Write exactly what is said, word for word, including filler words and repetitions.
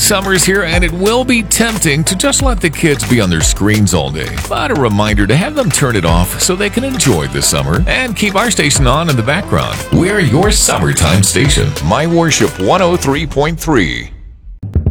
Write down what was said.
Summer's here, and it will be tempting to just let the kids be on their screens all day. But a reminder to have them turn it off so they can enjoy the summer and keep our station on in the background. We're your summertime station, My Worship one oh three point three.